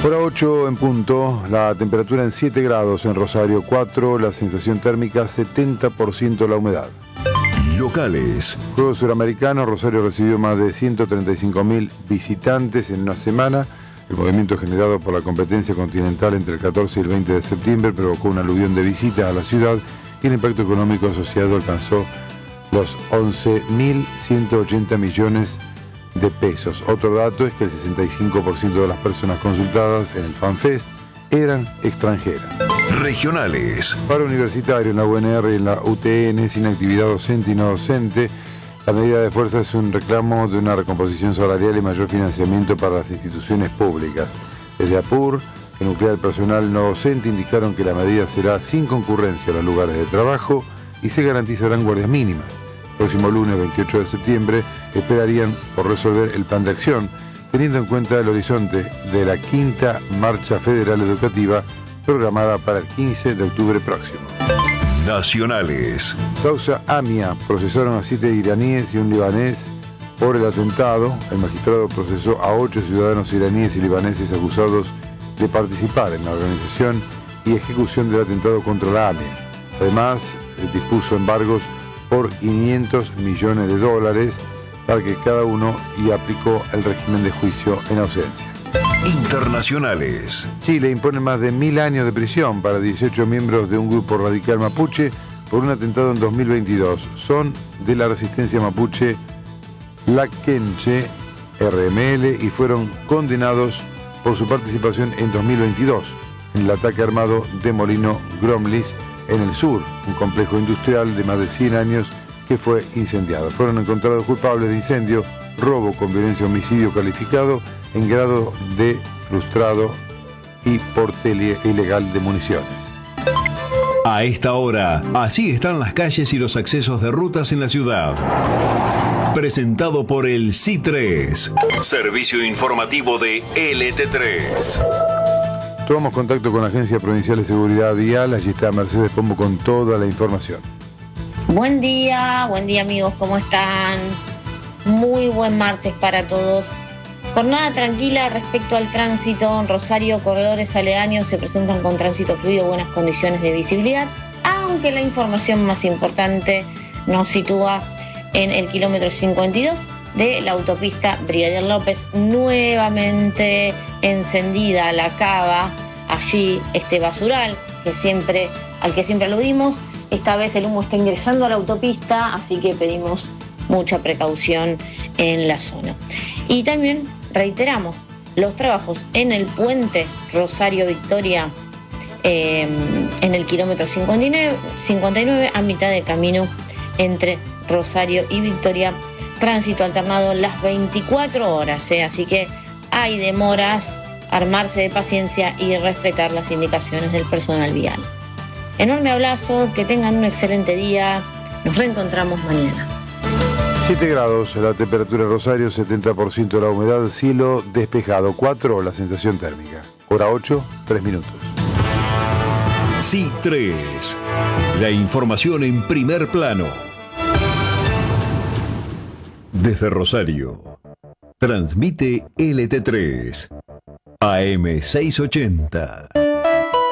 Hora 8 en punto, la temperatura en 7 grados en Rosario, 4, la sensación térmica 70% la humedad. Locales. Juegos Suramericanos, Rosario recibió más de 135.000 visitantes en una semana. El movimiento generado por la competencia continental entre el 14 y el 20 de septiembre provocó un aluvión de visitas a la ciudad y el impacto económico asociado alcanzó los 11.180 millones de pesos. Otro dato es que el 65% de las personas consultadas en el FanFest eran extranjeras. Regionales. Paro universitario en la UNR y en la UTN sin actividad docente y no docente. La medida de fuerza es un reclamo de una recomposición salarial y mayor financiamiento para las instituciones públicas. Desde APUR, que nuclea el personal no docente, indicaron que la medida será sin concurrencia a los lugares de trabajo y se garantizarán guardias mínimas. Próximo lunes 28 de septiembre esperarían por resolver el plan de acción, teniendo en cuenta el horizonte de la quinta Marcha Federal Educativa programada para el 15 de octubre próximo. Nacionales. Causa AMIA. Procesaron a 7 iraníes y un libanés por el atentado. El magistrado procesó a 8 ciudadanos iraníes y libaneses acusados de participar en la organización y ejecución del atentado contra la AMIA. Además, dispuso embargos por $500 millones para que cada uno y aplicó el régimen de juicio en ausencia. Internacionales. Chile impone más de 1.000 años de prisión para 18 miembros de un grupo radical mapuche por un atentado en 2022. Son de la resistencia mapuche Laquenche RML y fueron condenados por su participación en 2022 en el ataque armado de Molino Gromlis en el sur, un complejo industrial de más de 100 años que fue incendiado. Fueron encontrados culpables de incendio, robo con violencia, homicidio calificado en grado de frustrado y porte ilegal de municiones. A esta hora, así están las calles y los accesos de rutas en la ciudad. Presentado por el C3, servicio informativo de LT3. Tomamos contacto con la Agencia Provincial de Seguridad Vial. Allí está Mercedes Pombo con toda la información. Buen día amigos, ¿cómo están? Muy buen martes para todos. Jornada tranquila respecto al tránsito. En Rosario, corredores aledaños se presentan con tránsito fluido, buenas condiciones de visibilidad, aunque la información más importante nos sitúa en el kilómetro 52 de la autopista Brigadier López, nuevamente encendida la cava, allí este basural al que siempre aludimos. Esta vez el humo está ingresando a la autopista, así que pedimos mucha precaución en la zona. Y también reiteramos los trabajos en el puente Rosario Victoria en el kilómetro 59 a mitad de camino entre Rosario y Victoria. Tránsito alternado las 24 horas, así que hay demoras, armarse de paciencia y respetar las indicaciones del personal vial. Enorme abrazo, que tengan un excelente día, nos reencontramos mañana. 7 grados la temperatura en Rosario, 70% la humedad, cielo despejado, 4 la sensación térmica. Hora 8, 3 minutos. C3, la información en primer plano. Desde Rosario, transmite LT3, AM 680.